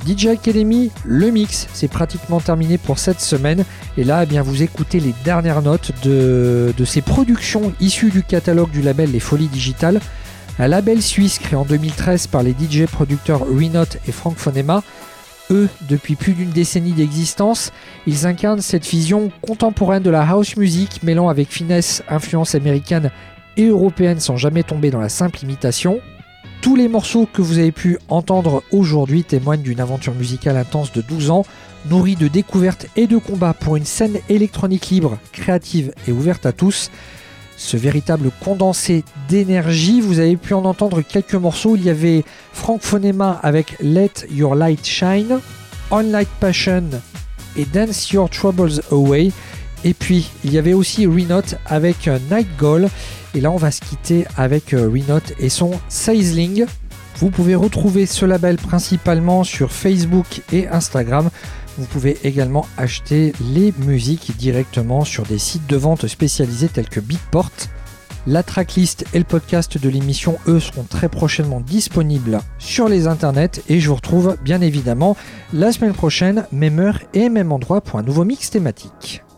DJ Academy, le mix, c'est pratiquement terminé pour cette semaine. Et là, eh bien, vous écoutez les dernières notes de ces productions issues du catalogue du label Les Folies Digitales. Un label suisse créé en 2013 par les DJ producteurs Renote et Frank Fonema. Eux, depuis plus d'une décennie d'existence, ils incarnent cette vision contemporaine de la house music, mêlant avec finesse influences américaines et européennes sans jamais tomber dans la simple imitation. Tous les morceaux que vous avez pu entendre aujourd'hui témoignent d'une aventure musicale intense de 12 ans, nourrie de découvertes et de combats pour une scène électronique libre, créative et ouverte à tous. Ce véritable condensé d'énergie, vous avez pu en entendre quelques morceaux. Il y avait Frank Fonema avec Let Your Light Shine, On Light Passion et Dance Your Troubles Away. Et puis, il y avait aussi Renote avec Night Goal. Et là, on va se quitter avec Renote et son Sizzling. Vous pouvez retrouver ce label principalement sur Facebook et Instagram. Vous pouvez également acheter les musiques directement sur des sites de vente spécialisés tels que Beatport. La tracklist et le podcast de l'émission, eux, seront très prochainement disponibles sur les internets. Et je vous retrouve bien évidemment la semaine prochaine, même heure et même endroit pour un nouveau mix thématique.